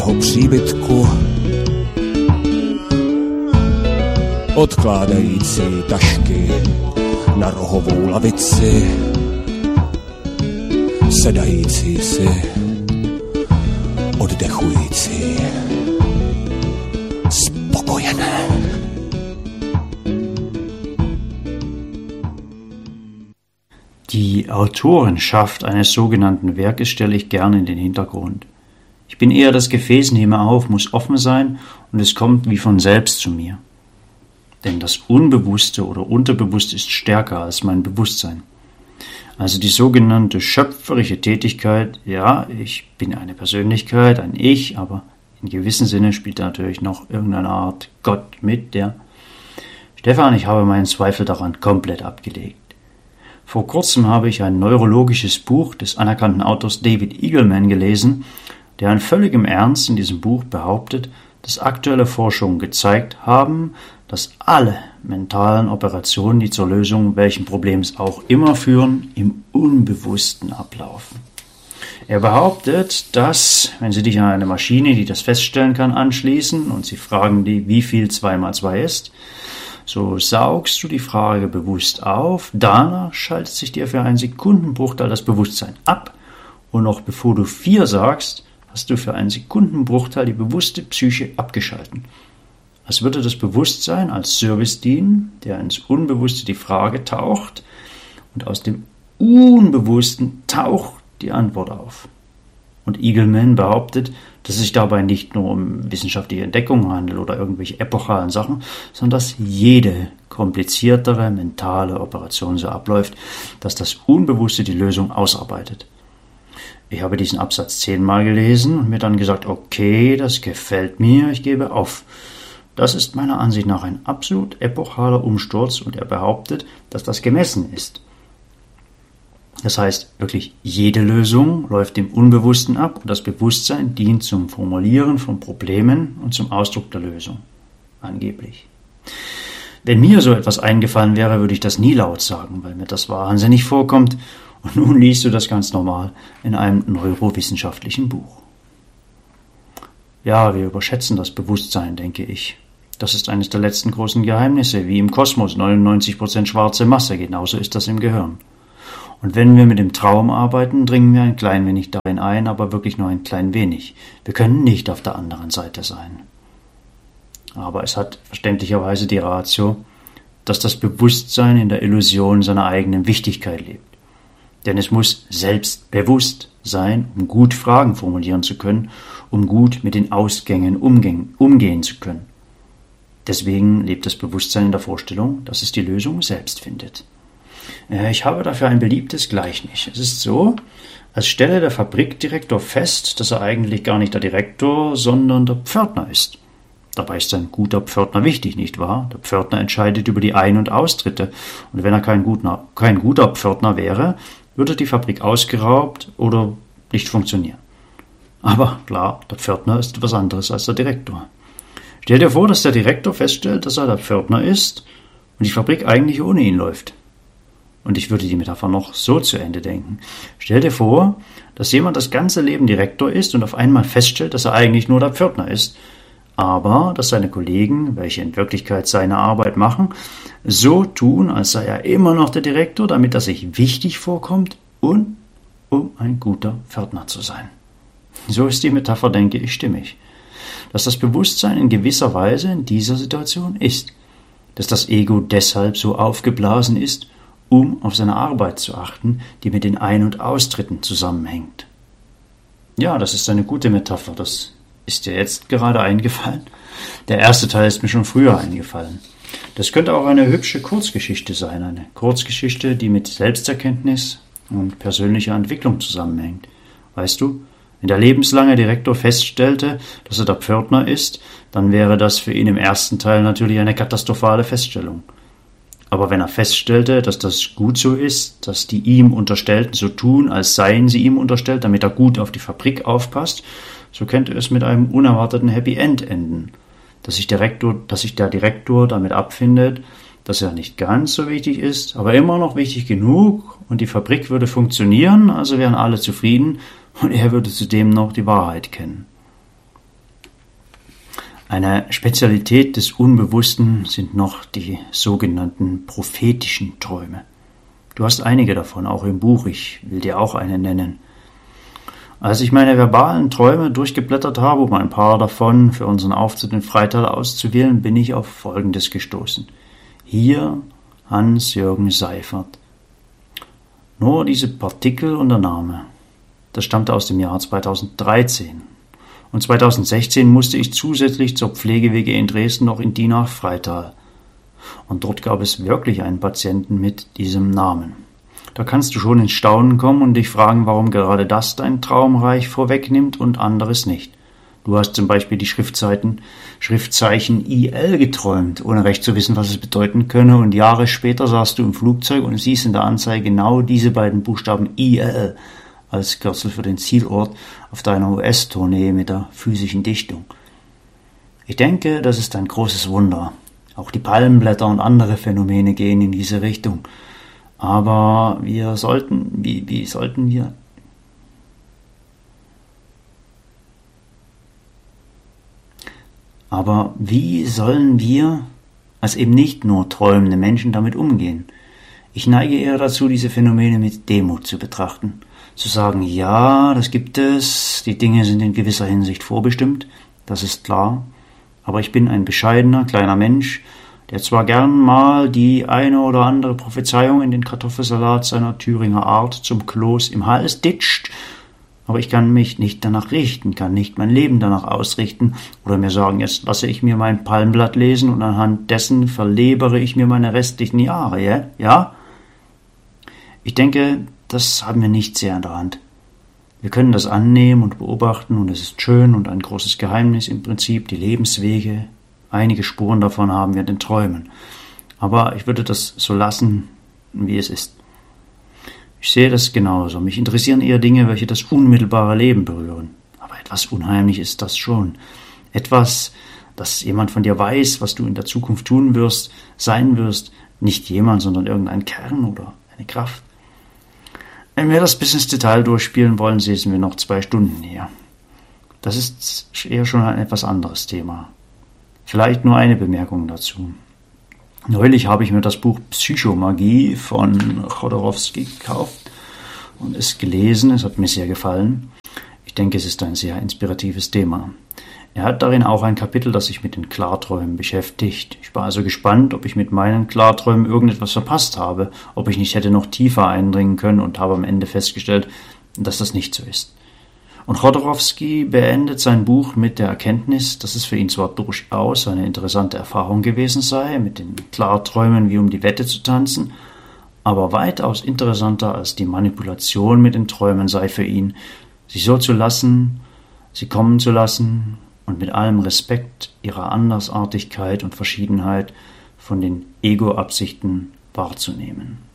Příbytku odkládající tašky na rohovou lavici, sedající si, oddechující, spokojené. Die Autorenschaft eines sogenannten Werkes stelle ich gerne in den Hintergrund. Ich bin eher das Gefäß, nehme auf, muss offen sein und es kommt wie von selbst zu mir. Denn das Unbewusste oder Unterbewusste ist stärker als mein Bewusstsein. Also die sogenannte schöpferische Tätigkeit, ja, ich bin eine Persönlichkeit, ein Ich, aber in gewissem Sinne spielt da natürlich noch irgendeine Art Gott mit, der Stefan, ich habe meinen Zweifel daran komplett abgelegt. Vor kurzem habe ich ein neurologisches Buch des anerkannten Autors David Eagleman gelesen, der in völligem Ernst in diesem Buch behauptet, dass aktuelle Forschungen gezeigt haben, dass alle mentalen Operationen, die zur Lösung welchen Problems auch immer führen, im Unbewussten ablaufen. Er behauptet, dass, wenn Sie dich an eine Maschine, die das feststellen kann, anschließen und Sie fragen die, wie viel 2 mal 2 ist, so saugst du die Frage bewusst auf, danach schaltet sich dir für einen Sekundenbruchteil das Bewusstsein ab und noch bevor du 4 sagst, hast du für einen Sekundenbruchteil die bewusste Psyche abgeschalten. Als würde das Bewusstsein als Service dienen, der ins Unbewusste die Frage taucht und aus dem Unbewussten taucht die Antwort auf. Und Eagleman behauptet, dass es sich dabei nicht nur um wissenschaftliche Entdeckungen handelt oder irgendwelche epochalen Sachen, sondern dass jede kompliziertere mentale Operation so abläuft, dass das Unbewusste die Lösung ausarbeitet. Ich habe diesen Absatz 10-mal gelesen und mir dann gesagt, okay, das gefällt mir, ich gebe auf. Das ist meiner Ansicht nach ein absolut epochaler Umsturz und er behauptet, dass das gemessen ist. Das heißt, wirklich jede Lösung läuft im Unbewussten ab und das Bewusstsein dient zum Formulieren von Problemen und zum Ausdruck der Lösung. Angeblich. Wenn mir so etwas eingefallen wäre, würde ich das nie laut sagen, weil mir das wahnsinnig vorkommt. Und nun liest du das ganz normal in einem neurowissenschaftlichen Buch. Ja, wir überschätzen das Bewusstsein, denke ich. Das ist eines der letzten großen Geheimnisse, wie im Kosmos 99% schwarze Masse, genauso ist das im Gehirn. Und wenn wir mit dem Traum arbeiten, dringen wir ein klein wenig darin ein, aber wirklich nur ein klein wenig. Wir können nicht auf der anderen Seite sein. Aber es hat verständlicherweise die Ratio, dass das Bewusstsein in der Illusion seiner eigenen Wichtigkeit lebt. Denn es muss selbstbewusst sein, um gut Fragen formulieren zu können, um gut mit den Ausgängen umgehen zu können. Deswegen lebt das Bewusstsein in der Vorstellung, dass es die Lösung selbst findet. Ich habe dafür ein beliebtes Gleichnis. Es ist so, als stelle der Fabrikdirektor fest, dass er eigentlich gar nicht der Direktor, sondern der Pförtner ist. Dabei ist ein guter Pförtner wichtig, nicht wahr? Der Pförtner entscheidet über die Ein- und Austritte. Und wenn er kein guter Pförtner wäre, würde die Fabrik ausgeraubt oder nicht funktionieren. Aber klar, der Pförtner ist etwas anderes als der Direktor. Stell dir vor, dass der Direktor feststellt, dass er der Pförtner ist und die Fabrik eigentlich ohne ihn läuft. Und ich würde die Metapher noch so zu Ende denken. Stell dir vor, dass jemand das ganze Leben Direktor ist und auf einmal feststellt, dass er eigentlich nur der Pförtner ist, aber dass seine Kollegen, welche in Wirklichkeit seine Arbeit machen, so tun, als sei er immer noch der Direktor, damit er sich wichtig vorkommt und um ein guter Pförtner zu sein. So ist die Metapher, denke ich, stimmig. Dass das Bewusstsein in gewisser Weise in dieser Situation ist. Dass das Ego deshalb so aufgeblasen ist, um auf seine Arbeit zu achten, die mit den Ein- und Austritten zusammenhängt. Ja, das ist eine gute Metapher, das ist dir jetzt gerade eingefallen? Der erste Teil ist mir schon früher eingefallen. Das könnte auch eine hübsche Kurzgeschichte sein, eine Kurzgeschichte, die mit Selbsterkenntnis und persönlicher Entwicklung zusammenhängt. Weißt du, wenn der lebenslange Direktor feststellte, dass er der Pförtner ist, dann wäre das für ihn im ersten Teil natürlich eine katastrophale Feststellung. Aber wenn er feststellte, dass das gut so ist, dass die ihm Unterstellten so tun, als seien sie ihm unterstellt, damit er gut auf die Fabrik aufpasst, so könnte es mit einem unerwarteten Happy End enden, dass sich der Direktor damit abfindet, dass er nicht ganz so wichtig ist, aber immer noch wichtig genug und die Fabrik würde funktionieren, also wären alle zufrieden und er würde zudem noch die Wahrheit kennen. Eine Spezialität des Unbewussten sind noch die sogenannten prophetischen Träume. Du hast einige davon, auch im Buch, ich will dir auch eine nennen. Als ich meine verbalen Träume durchgeblättert habe, um ein paar davon für unseren Auftritt in Freital auszuwählen, bin ich auf Folgendes gestoßen. Hier Hans-Jürgen Seifert. Nur diese Partikel und der Name. Das stammte aus dem Jahr 2013. Und 2016 musste ich zusätzlich zur Pflege-WG in Dresden noch in die nach Freital. Und dort gab es wirklich einen Patienten mit diesem Namen. Da kannst du schon ins Staunen kommen und dich fragen, warum gerade das dein Traumreich vorwegnimmt und anderes nicht. Du hast zum Beispiel die Schriftzeichen IL geträumt, ohne recht zu wissen, was es bedeuten könne, und Jahre später saßt du im Flugzeug und siehst in der Anzeige genau diese beiden Buchstaben IL als Kürzel für den Zielort auf deiner US-Tournee mit der physischen Dichtung. Ich denke, das ist ein großes Wunder. Auch die Palmenblätter und andere Phänomene gehen in diese Richtung. Aber wie sollen wir als eben nicht nur träumende Menschen damit umgehen? Ich neige eher dazu, diese Phänomene mit Demut zu betrachten. Zu sagen, ja, das gibt es, die Dinge sind in gewisser Hinsicht vorbestimmt, das ist klar, aber ich bin ein bescheidener, kleiner Mensch, der zwar gern mal die eine oder andere Prophezeiung in den Kartoffelsalat seiner Thüringer Art zum Kloß im Hals ditcht, aber ich kann mich nicht danach richten, kann nicht mein Leben danach ausrichten oder mir sagen, jetzt lasse ich mir mein Palmblatt lesen und anhand dessen verlebere ich mir meine restlichen Jahre, ja? Ich denke, das haben wir nicht sehr an der Hand. Wir können das annehmen und beobachten und es ist schön und ein großes Geheimnis im Prinzip, die Lebenswege. Einige Spuren davon haben wir in den Träumen. Aber ich würde das so lassen, wie es ist. Ich sehe das genauso. Mich interessieren eher Dinge, welche das unmittelbare Leben berühren. Aber etwas unheimlich ist das schon. Etwas, dass jemand von dir weiß, was du in der Zukunft tun wirst, sein wirst. Nicht jemand, sondern irgendein Kern oder eine Kraft. Wenn wir das bis ins Detail durchspielen wollen, säßen wir noch 2 Stunden hier. Das ist eher schon ein etwas anderes Thema. Vielleicht nur eine Bemerkung dazu. Neulich habe ich mir das Buch Psychomagie von Chodorowski gekauft und es gelesen. Es hat mir sehr gefallen. Ich denke, es ist ein sehr inspiratives Thema. Er hat darin auch ein Kapitel, das sich mit den Klarträumen beschäftigt. Ich war also gespannt, ob ich mit meinen Klarträumen irgendetwas verpasst habe, ob ich nicht hätte noch tiefer eindringen können und habe am Ende festgestellt, dass das nicht so ist. Und Chodorowski beendet sein Buch mit der Erkenntnis, dass es für ihn zwar durchaus eine interessante Erfahrung gewesen sei, mit den Klarträumen wie um die Wette zu tanzen, aber weitaus interessanter als die Manipulation mit den Träumen sei für ihn, sie so zu lassen, sie kommen zu lassen und mit allem Respekt ihrer Andersartigkeit und Verschiedenheit von den Ego-Absichten wahrzunehmen.